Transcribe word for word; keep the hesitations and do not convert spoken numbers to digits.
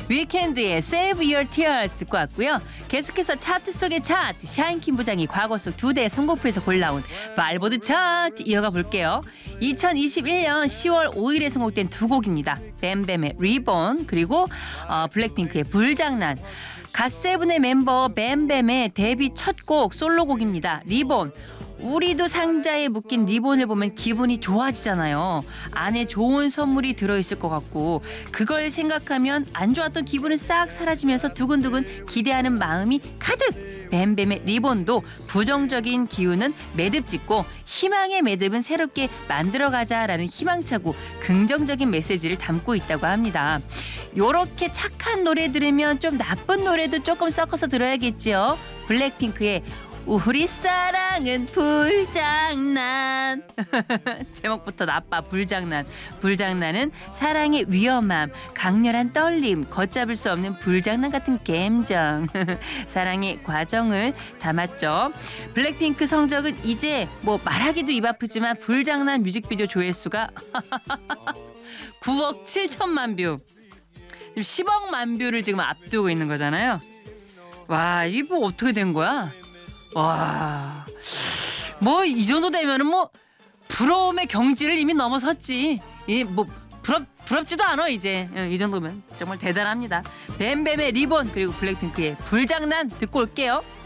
위켄드의 Save Your Tears 듣고 왔고요. 계속해서 차트 속의 차트, 샤인킴 부장이 과거 속 두 대 선곡표에서 골라온 발보드 차트 이어가 볼게요. 이천이십일 년 시월 오일에 선곡된 두 곡입니다. 뱀뱀의 리본 그리고 어, 블랙핑크의 불장난. 갓세븐의 멤버 뱀뱀의 데뷔 첫 곡 솔로곡입니다. 리본. 우리도 상자에 묶인 리본을 보면 기분이 좋아지잖아요. 안에 좋은 선물이 들어있을 것 같고 그걸 생각하면 안 좋았던 기분은 싹 사라지면서 두근두근 기대하는 마음이 가득. 뱀뱀의 리본도 부정적인 기운은 매듭 짓고 희망의 매듭은 새롭게 만들어가자라는 희망차고 긍정적인 메시지를 담고 있다고 합니다. 요렇게 착한 노래 들으면 좀 나쁜 노래도 조금 섞어서 들어야겠지요. 블랙핑크의 우리 사랑은 불장난. 제목부터 나빠. 불장난. 불장난은 사랑의 위험함, 강렬한 떨림, 걷잡을 수 없는 불장난 같은 감정. 사랑의 과정을 담았죠. 블랙핑크 성적은 이제 뭐 말하기도 입 아프지만 불장난 뮤직비디오 조회수가 구억 칠천만 뷰. 지금 십억만 뷰를 지금 앞두고 있는 거잖아요. 와, 이게 뭐 어떻게 된 거야? 와, 뭐 이 정도 되면은 뭐 부러움의 경지를 이미 넘어섰지. 이 뭐 부럽 부럽지도 않아 이제. 이 정도면 정말 대단합니다. 뱀뱀의 리본 그리고 블랙핑크의 불장난 듣고 올게요.